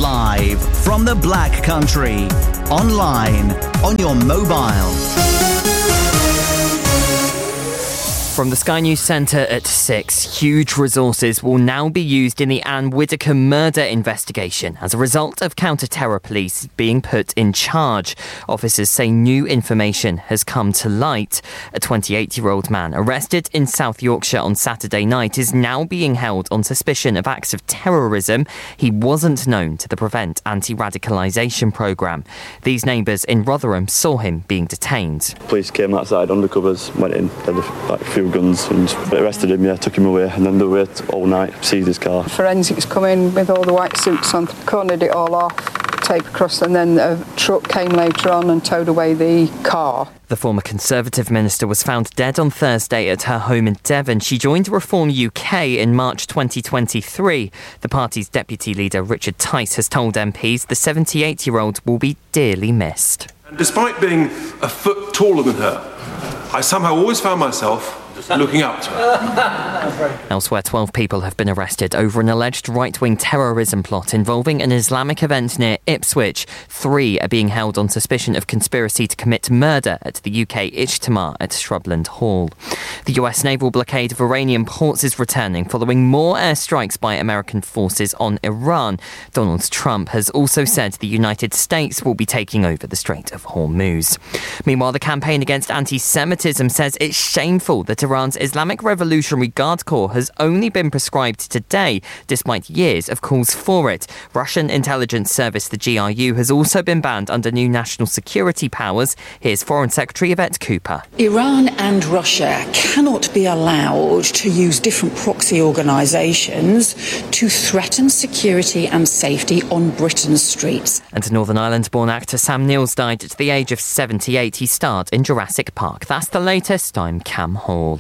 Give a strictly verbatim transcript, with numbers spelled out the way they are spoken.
Live from the Black Country. Online, on your mobile. From the Sky News Centre at six, huge resources will now be used in the Anne Whitaker murder investigation as a result of counter-terror police being put in charge. Officers say new information has come to light. A twenty-eight-year-old man arrested in South Yorkshire on Saturday night is now being held on suspicion of acts of terrorism. He wasn't known to the Prevent Anti-Radicalisation programme. These neighbours in Rotherham saw him being detained. Police came outside, undercovers, went in, had a like, few guns and arrested him, yeah, took him away, and then they waited all night, seized his car. Forensics come in with all the white suits on, cornered it all off, tape across, and then a truck came later on and towed away the car. The former Conservative minister was found dead on Thursday at her home in Devon. She joined Reform U K in March twenty twenty-three. The party's deputy leader, Richard Tice, has told M Ps the seventy-eight-year-old will be dearly missed. And despite being a foot taller than her, I somehow always found myself looking up to her. Elsewhere, twelve people have been arrested over an alleged right-wing terrorism plot involving an Islamic event near Ipswich. Three are being held on suspicion of conspiracy to commit murder at the U K Ijtima at Shrubland Hall. The U S naval blockade of Iranian ports is returning following more airstrikes by American forces on Iran. Donald Trump has also said the United States will be taking over the Strait of Hormuz. Meanwhile, the campaign against anti-Semitism says it's shameful that Iran's Islamic Revolutionary Guard Corps has only been proscribed today, despite years of calls for it. Russian intelligence service, the G R U, has also been banned under new national security powers. Here's Foreign Secretary Yvette Cooper. Iran and Russia cannot be allowed to use different proxy organisations to threaten security and safety on Britain's streets. And Northern Ireland-born actor Sam Neill's died at the age of seventy-eight. He starred in Jurassic Park. That's the latest. I'm Cam Hall.